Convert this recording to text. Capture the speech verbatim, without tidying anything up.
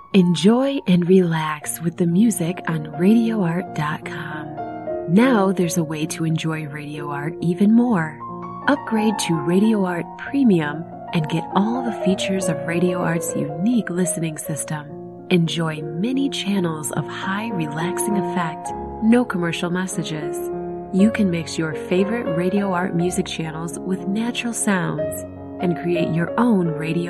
Enjoy and relax with the music on radio art dot com. Now there's a way to enjoy Radio Art even more. Upgrade to Radio Art Premium and get all the features of Radio Art's unique listening system. Enjoy many channels of high relaxing effect, no commercial messages. You can mix your favorite Radio Art music channels with natural sounds and create your own radio